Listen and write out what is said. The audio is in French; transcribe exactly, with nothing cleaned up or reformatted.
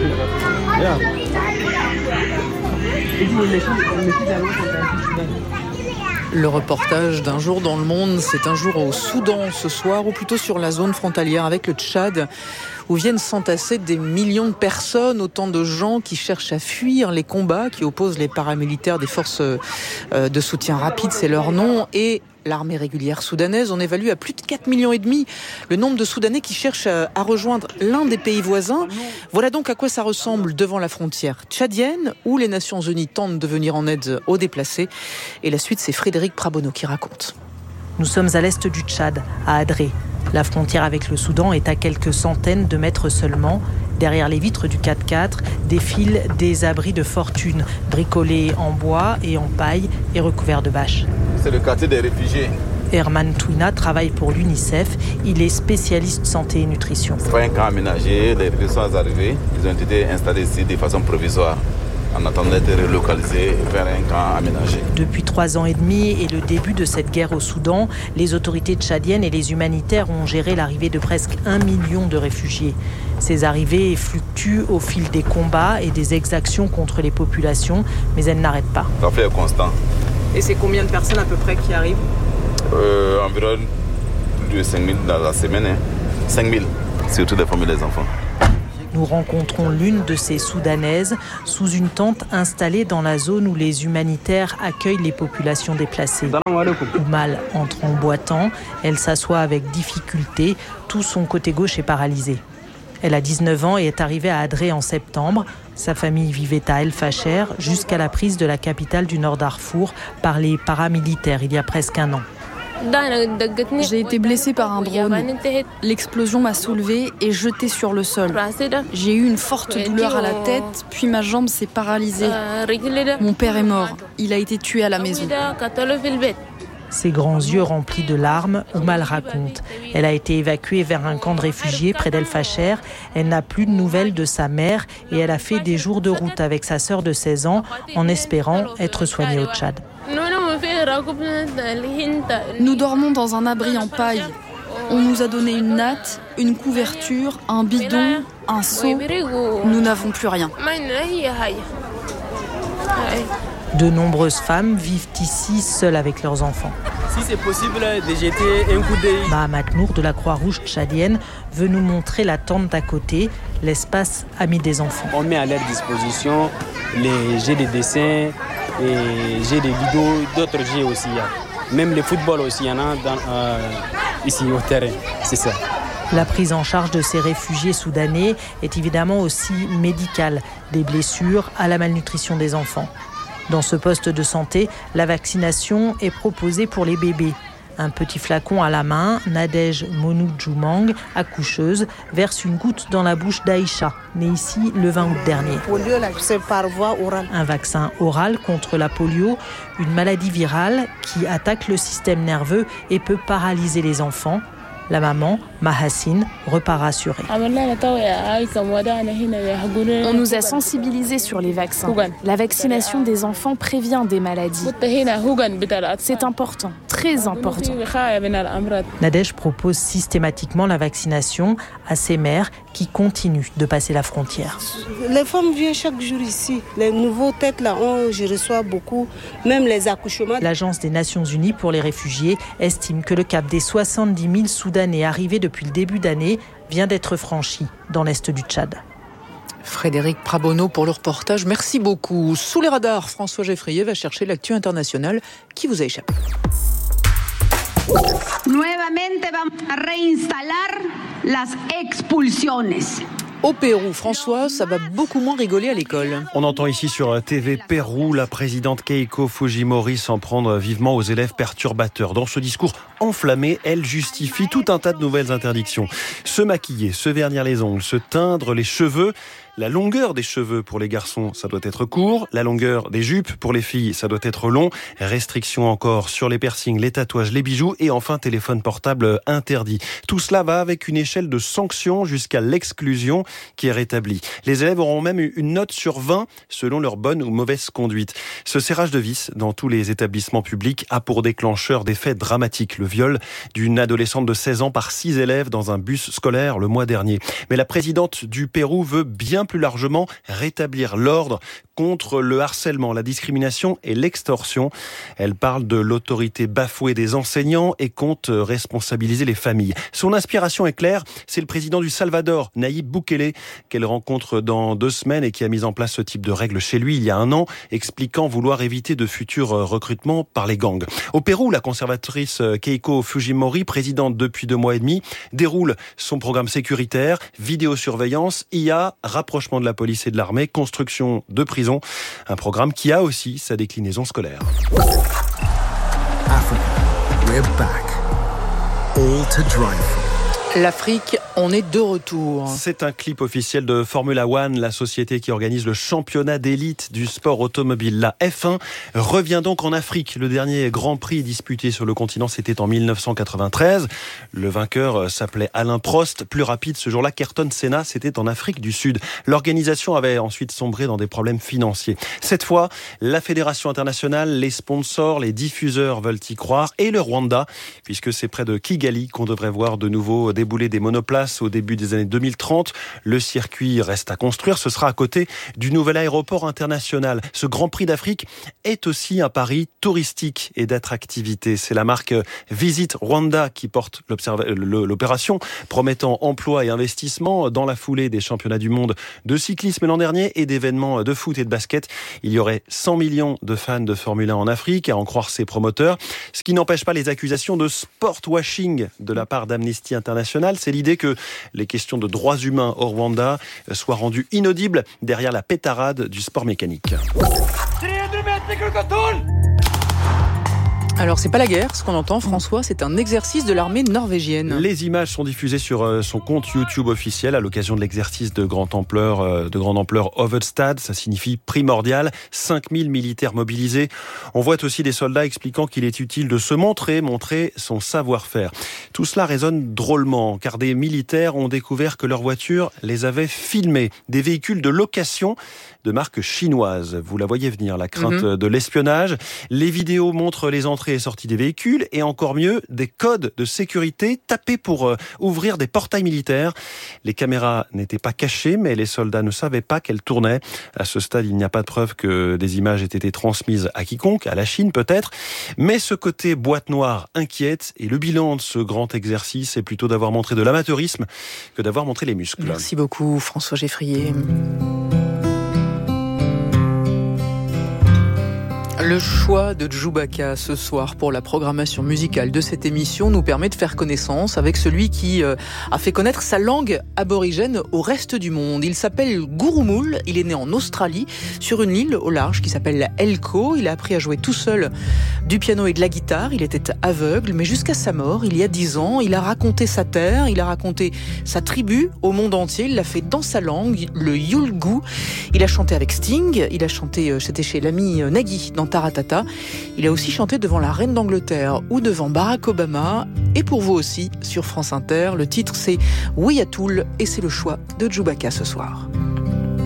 Le reportage d'un jour dans le monde, c'est un jour au Soudan ce soir, ou plutôt sur la zone frontalière avec le Tchad, où viennent s'entasser des millions de personnes, autant de gens qui cherchent à fuir les combats qui opposent les paramilitaires des forces de soutien rapide, c'est leur nom, et l'armée régulière soudanaise. On évalue à plus de quatre millions et demi le nombre de Soudanais qui cherchent à rejoindre l'un des pays voisins. Voilà donc à quoi ça ressemble devant la frontière tchadienne, où les Nations Unies tentent de venir en aide aux déplacés. Et la suite, c'est Frédéric Prabonneau qui raconte. Nous sommes à l'est du Tchad, à Adré. La frontière avec le Soudan est à quelques centaines de mètres seulement. Derrière les vitres du quatre-quatre défilent des abris de fortune, bricolés en bois et en paille et recouverts de bâches. C'est le quartier des réfugiés. Herman Twina travaille pour l'UNICEF. Il est spécialiste santé et nutrition. C'est pas un camp aménagé. Les réfugiés sont arrivés. Ils ont été installés ici de façon provisoire, en attendant d'être relocalisés vers un camp aménagé. Depuis trois ans et demi et le début de cette guerre au Soudan, les autorités tchadiennes et les humanitaires ont géré l'arrivée de presque un million de réfugiés. Ces arrivées fluctuent au fil des combats et des exactions contre les populations, mais elles n'arrêtent pas. Ça fait constant. Et c'est combien de personnes à peu près qui arrivent ? euh, Environ plus de cinq mille dans la semaine. Hein. cinq mille, surtout des femmes et des enfants. Nous rencontrons l'une de ces Soudanaises sous une tente installée dans la zone où les humanitaires accueillent les populations déplacées. Oumal entre en boitant, elle s'assoit avec difficulté, tout son côté gauche est paralysé. Elle a dix-neuf ans et est arrivée à Adré en septembre. Sa famille vivait à El Fasher jusqu'à la prise de la capitale du Nord Darfour par les paramilitaires il y a presque un an. J'ai été blessée par un drone. L'explosion m'a soulevée et jetée sur le sol. J'ai eu une forte douleur à la tête, puis ma jambe s'est paralysée. Mon père est mort. Il a été tué à la maison. Ses grands yeux remplis de larmes, Oumal raconte. Elle a été évacuée vers un camp de réfugiés près d'El Fasher. Elle n'a plus de nouvelles de sa mère et elle a fait des jours de route avec sa sœur de seize ans en espérant être soignée au Tchad. Nous dormons dans un abri en paille. On nous a donné une natte, une couverture, un bidon, un seau. Nous n'avons plus rien. De nombreuses femmes vivent ici seules avec leurs enfants. Si c'est possible de jeter un coup d'œil. Mahamat Nour de la Croix-Rouge tchadienne veut nous montrer la tente d'à côté, l'espace ami des enfants. On met à leur disposition les jeux de dessin, et jeux de vidéo, d'autres jeux aussi. Même le football aussi, il y en a dans, euh, ici au terrain, c'est ça. La prise en charge de ces réfugiés soudanais est évidemment aussi médicale, des blessures à la malnutrition des enfants. Dans ce poste de santé, la vaccination est proposée pour les bébés. Un petit flacon à la main, Nadège Monou-Djoumang, accoucheuse, verse une goutte dans la bouche d'Aïcha, née ici le vingt août dernier. C'est par voie orale. Un vaccin oral contre la polio, une maladie virale qui attaque le système nerveux et peut paralyser les enfants. La maman, Mahassine, repart rassurée. On nous a sensibilisés sur les vaccins. La vaccination des enfants prévient des maladies. C'est important, très important. Nadège propose systématiquement la vaccination à ces mères qui continuent de passer la frontière. Les femmes viennent chaque jour ici. Les nouveaux têtes là, on, je reçois beaucoup, même les accouchements. L'Agence des Nations Unies pour les réfugiés estime que le cap des soixante-dix mille Soudanais arrivés depuis le début d'année vient d'être franchi dans l'est du Tchad. Frédéric Prabonneau pour le reportage. Merci beaucoup. Sous les radars, François Geffrier va chercher l'actu internationale qui vous a échappé. Nuevamente vamos a reinstalar las expulsiones. Au Pérou, François, ça va beaucoup moins rigoler à l'école. On entend ici sur T V Pérou la présidente Keiko Fujimori s'en prendre vivement aux élèves perturbateurs. Dans ce discours enflammé, elle justifie tout un tas de nouvelles interdictions. Se maquiller, se vernir les ongles, se teindre les cheveux. La longueur des cheveux pour les garçons, ça doit être court. La longueur des jupes pour les filles, ça doit être long. Restrictions encore sur les piercings, les tatouages, les bijoux et enfin téléphone portable interdit. Tout cela va avec une échelle de sanctions jusqu'à l'exclusion qui est rétablie. Les élèves auront même une note sur vingt selon leur bonne ou mauvaise conduite. Ce serrage de vis dans tous les établissements publics a pour déclencheur des faits dramatiques. Le viol d'une adolescente de seize ans par six élèves dans un bus scolaire le mois dernier. Mais la présidente du Pérou veut bien plus largement rétablir l'ordre contre le harcèlement, la discrimination et l'extorsion. Elle parle de l'autorité bafouée des enseignants et compte responsabiliser les familles. Son inspiration est claire, c'est le président du Salvador, Nayib Bukele, qu'elle rencontre dans deux semaines et qui a mis en place ce type de règles chez lui il y a un an, expliquant vouloir éviter de futurs recrutements par les gangs. Au Pérou, la conservatrice Keiko Fujimori, présidente depuis deux mois et demi, déroule son programme sécuritaire, vidéosurveillance, I A, rapprochement de la police et de l'armée, construction de prisons. Un programme qui a aussi sa déclinaison scolaire. Africa, we're back. All to drive for. L'Afrique, on est de retour. C'est un clip officiel de Formula One, la société qui organise le championnat d'élite du sport automobile. La F un revient donc en Afrique. Le dernier Grand Prix disputé sur le continent, c'était en mille neuf cent quatre-vingt-treize. Le vainqueur s'appelait Alain Prost. Plus rapide ce jour-là qu'Ayrton Senna, c'était en Afrique du Sud. L'organisation avait ensuite sombré dans des problèmes financiers. Cette fois, la Fédération internationale, les sponsors, les diffuseurs veulent y croire, et le Rwanda, puisque c'est près de Kigali qu'on devrait voir de nouveau des débouler des monoplaces au début des années deux mille trente. Le circuit reste à construire. Ce sera à côté du nouvel aéroport international. Ce Grand Prix d'Afrique est aussi un pari touristique et d'attractivité. C'est la marque Visit Rwanda qui porte l'opération, promettant emploi et investissement dans la foulée des championnats du monde de cyclisme l'an dernier et d'événements de foot et de basket. Il y aurait cent millions de fans de Formule un en Afrique, à en croire ses promoteurs. Ce qui n'empêche pas les accusations de sport washing de la part d'Amnesty International. C'est l'idée que les questions de droits humains au Rwanda soient rendues inaudibles derrière la pétarade du sport mécanique. Alors c'est pas la guerre, ce qu'on entend François, c'est un exercice de l'armée norvégienne. Les images sont diffusées sur son compte YouTube officiel à l'occasion de l'exercice de grande ampleur, de grande ampleur Hovedstad, ça signifie primordial, cinq mille militaires mobilisés. On voit aussi des soldats expliquant qu'il est utile de se montrer, montrer son savoir-faire. Tout cela résonne drôlement, car des militaires ont découvert que leurs voitures les avaient filmées. Des véhicules de location de marque chinoise. Vous la voyez venir, la crainte mmh. de l'espionnage. Les vidéos montrent les entrées et sorties des véhicules et encore mieux, des codes de sécurité tapés pour euh, ouvrir des portails militaires. Les caméras n'étaient pas cachées, mais les soldats ne savaient pas qu'elles tournaient. À ce stade, il n'y a pas de preuve que des images aient été transmises à quiconque, à la Chine peut-être. Mais ce côté boîte noire inquiète et le bilan de ce grand exercice est plutôt d'avoir montré de l'amateurisme que d'avoir montré les muscles. Merci beaucoup François Geffrier. Le choix de Djoubaka ce soir pour la programmation musicale de cette émission nous permet de faire connaissance avec celui qui euh, a fait connaître sa langue aborigène au reste du monde. Il s'appelle Gurrumul, il est né en Australie, sur une île au large qui s'appelle Elcho. Il a appris à jouer tout seul du piano et de la guitare. Il était aveugle, mais jusqu'à sa mort, il y a dix ans, il a raconté sa terre, il a raconté sa tribu au monde entier. Il l'a fait dans sa langue, le Yulgu. Il a chanté avec Sting, il a chanté, c'était chez l'ami Nagui dans Taratata. Il a aussi chanté devant la reine d'Angleterre ou devant Barack Obama. Et pour vous aussi, sur France Inter, le titre c'est Ouiatoul et c'est le choix de Djoubaka ce soir.